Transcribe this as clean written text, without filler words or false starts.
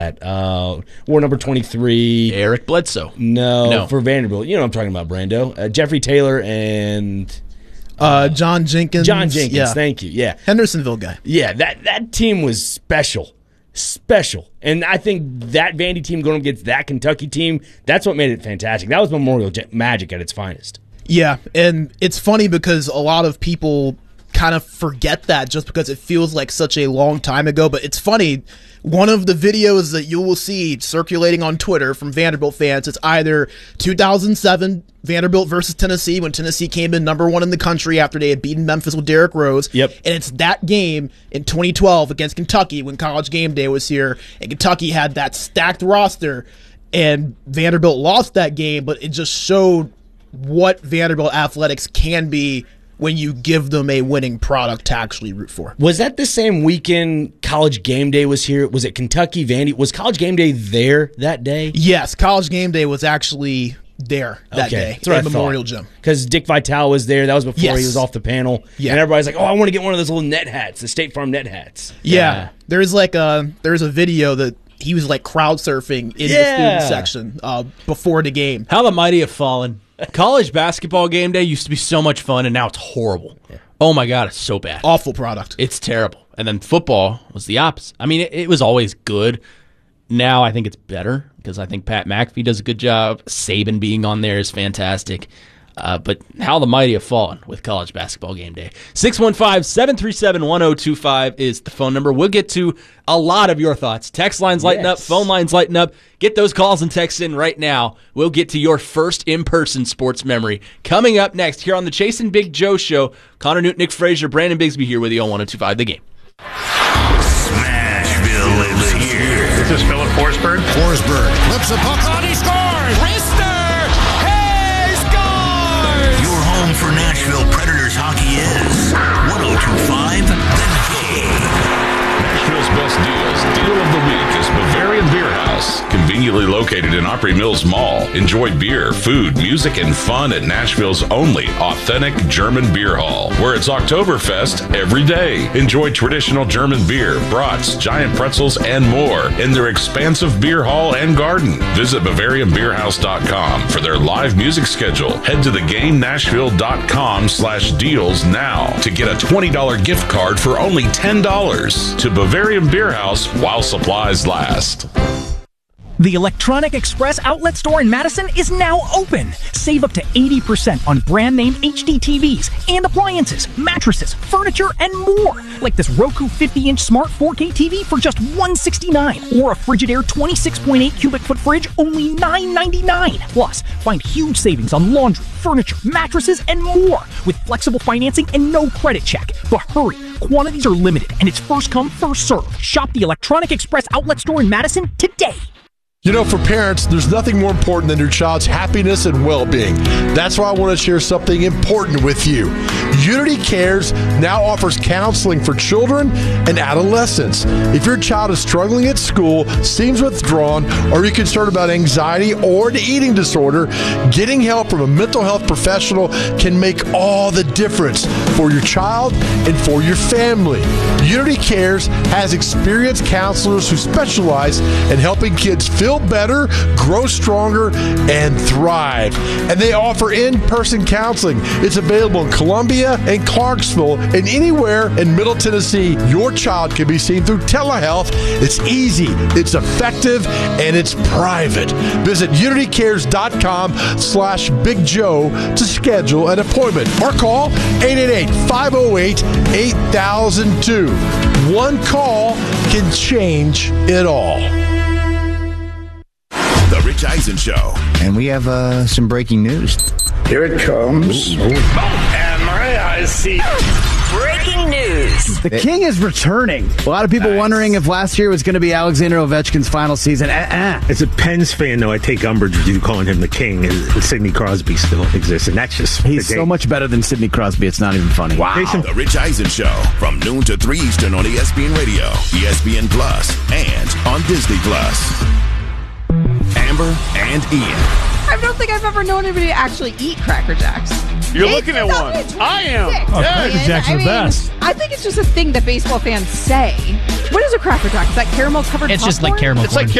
War number 23. Eric Bledsoe. No, for Vanderbilt. You know what I'm talking about, Brando. Jeffrey Taylor and John Jenkins. John Jenkins, thank you. Yeah. Hendersonville guy. Yeah, that team was special. And I think that Vandy team going against that Kentucky team, that's what made it fantastic. That was Memorial Magic at its finest. Yeah, and it's funny because a lot of people kind of forget that just because it feels like such a long time ago. But it's funny, one of the videos that you will see circulating on Twitter from Vanderbilt fans, it's either 2007 Vanderbilt versus Tennessee when Tennessee came in number 1 in the country after they had beaten Memphis with Derrick Rose. Yep. And it's that game in 2012 against Kentucky when College Game Day was here and Kentucky had that stacked roster and Vanderbilt lost that game, but it just showed what Vanderbilt athletics can be when you give them a winning product to actually root for. Was that the same weekend College Game Day was here? Was it Kentucky, Vandy? Was College Game Day there that day? Yes, College Game Day was actually there that day at Memorial Gym. Because Dick Vitale was there. That was before he was off the panel. Yeah. And everybody's like, I want to get one of those little net hats, the State Farm net hats. Yeah. There's a video that he was like crowd surfing in the student section before the game. How the mighty have fallen. College basketball game day used to be so much fun, and now it's horrible. Yeah. Oh, my God, it's so bad. Awful product. It's terrible. And then football was the opposite. I mean, it was always good. Now I think it's better because I think Pat McAfee does a good job. Saban being on there is fantastic. But how the mighty have fallen with college basketball game day. 615-737-1025 is the phone number. We'll get to a lot of your thoughts. Text lines lighting up, phone lines lighting up. Get those calls and texts in right now. We'll get to your first in-person sports memory. Coming up next here on the Chase and Big Joe Show, Connor Newton, Nick Frazier, Brandon Bigsby here with you on 102.5 The Game. Smashville is here. This is Philip Forsberg. Forsberg flips a puck. He scores! Rister! He scores! Your home for Nashville Predators hockey is 102.5 The Game. Nashville's best deals. Deal of the week is Bavarian Beer House. Conveniently located in Opry Mills Mall. Enjoy beer, food, music, and fun at Nashville's only authentic German beer hall, where it's Oktoberfest every day. Enjoy traditional German beer, brats, giant pretzels, and more in their expansive beer hall and garden. Visit BavarianBeerHouse.com for their live music schedule. Head to theGameNashville.com/deals now to get a $20 gift card for only $10 to Bavarian Beer House while supplies last. The Electronic Express outlet store in Madison is now open. Save up to 80% on brand name HD TVs and appliances, mattresses, furniture, and more. Like this Roku 50-inch smart 4K TV for just $169, or a Frigidaire 26.8 cubic foot fridge only $9.99. Plus, find huge savings on laundry, furniture, mattresses, and more with flexible financing and no credit check. But hurry, quantities are limited and it's first come, first served. Shop the Electronic Express outlet store in Madison today. You know, for parents, there's nothing more important than your child's happiness and well-being. That's why I want to share something important with you. Unity Cares now offers counseling for children and adolescents. If your child is struggling at school, seems withdrawn, or you're concerned about anxiety or an eating disorder, getting help from a mental health professional can make all the difference for your child and for your family. Unity Cares has experienced counselors who specialize in helping kids feel better, grow stronger, and thrive. And they offer in-person counseling. It's available in Columbia and Clarksville and anywhere in Middle Tennessee. Your child can be seen through telehealth. It's easy, it's effective, and it's private. Visit unitycares.com/Big Joe to schedule an appointment or call 888-508-8002. One call can change it all. The Rich Eisen Show. And we have some breaking news. Here it comes. And my eyes see. Breaking news. The King is returning. A lot of people wondering if last year was going to be Alexander Ovechkin's final season. As a Pens fan, though, I take umbrage with you calling him the King. Sidney Crosby still exists, and that's just... He's so much better than Sidney Crosby, it's not even funny. Wow. The Rich Eisen Show, from noon to 3 Eastern on ESPN Radio, ESPN Plus, and on Disney Plus. Amber and Ian. I don't think I've ever known anybody to actually eat Cracker Jacks. You're looking at one. I am. Cracker Jacks are the best. I think it's just a thing that baseball fans say. What is a Cracker Jack? Is that caramel covered? It's just like caramel. It's like